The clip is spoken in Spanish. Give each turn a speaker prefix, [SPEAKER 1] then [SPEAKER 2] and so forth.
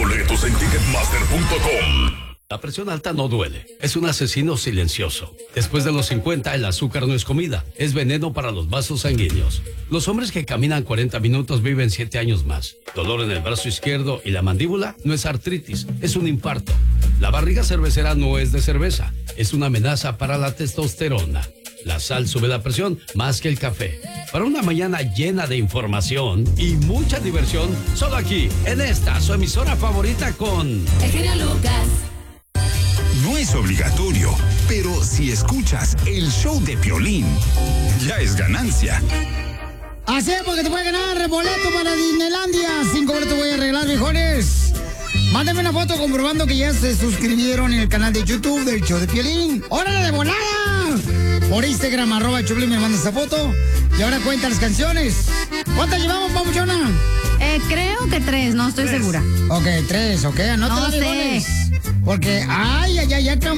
[SPEAKER 1] boletos en Ticketmaster.com.
[SPEAKER 2] La presión alta no duele, es un asesino silencioso. Después de los 50, el azúcar no es comida, es veneno para los vasos sanguíneos. Los hombres que caminan 40 minutos viven 7 años más. Dolor en el brazo izquierdo y la mandíbula no es artritis, es un infarto. La barriga cervecera no es de cerveza, es una amenaza para la testosterona. La sal sube la presión más que el café. Para una mañana llena de información y mucha diversión, solo aquí, en esta, su emisora favorita con...
[SPEAKER 3] El genio Lucas.
[SPEAKER 4] No es obligatorio, pero si escuchas el show de Piolín, ya es ganancia.
[SPEAKER 5] Así es, porque te puedes ganar boleto para Disneylandia. 5 boletos voy a arreglar, viejones. Mándame una foto comprobando que ya se suscribieron en el canal de YouTube del show de Piolín. ¡Órale de volada! Por Instagram, @Choplin, me mandas esa foto. Y ahora cuenta las canciones. ¿Cuántas llevamos, papuchona?
[SPEAKER 6] Creo que 3, no estoy segura.
[SPEAKER 5] Ok, 3, ok, anótala,
[SPEAKER 6] no sé.
[SPEAKER 5] viejones. Porque, ay,